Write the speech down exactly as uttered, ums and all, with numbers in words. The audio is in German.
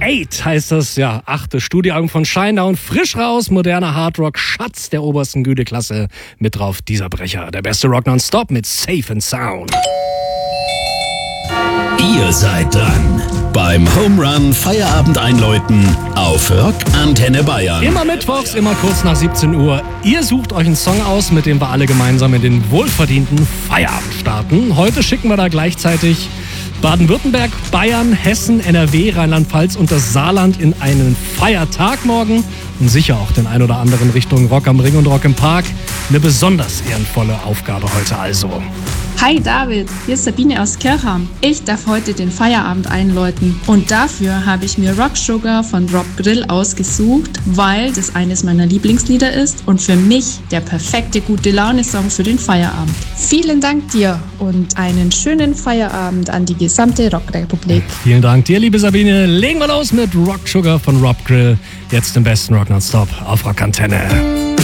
Hate heißt das, ja, achte Studioalbum von Shinedown, frisch raus, moderner Hardrock, Schatz der obersten Güteklasse, mit drauf dieser Brecher, der beste Rock nonstop mit Safe and Sound. Ihr seid dran beim Home Run Feierabend einläuten auf Rock Antenne Bayern. Immer mittwochs, immer kurz nach siebzehn Uhr. Ihr sucht euch einen Song aus, mit dem wir alle gemeinsam in den wohlverdienten Feierabend starten. Heute schicken wir da gleichzeitig Baden-Württemberg, Bayern, Hessen, N R W, Rheinland-Pfalz und das Saarland in einen Feiertag morgen und sicher auch den ein oder anderen Richtung Rock am Ring und Rock im Park. Eine besonders ehrenvolle Aufgabe heute also. Hi David, hier ist Sabine aus Kirchheim. Ich darf heute den Feierabend einläuten und dafür habe ich mir Rock Sugar von Rob Grill ausgesucht, weil das eines meiner Lieblingslieder ist und für mich der perfekte Gute-Laune-Song für den Feierabend. Vielen Dank dir und einen schönen Feierabend an die gesamte Rockrepublik. Vielen Dank dir, liebe Sabine. Legen wir los mit Rock Sugar von Rob Grill. Jetzt im besten Rock nonstop auf Rock Antenne.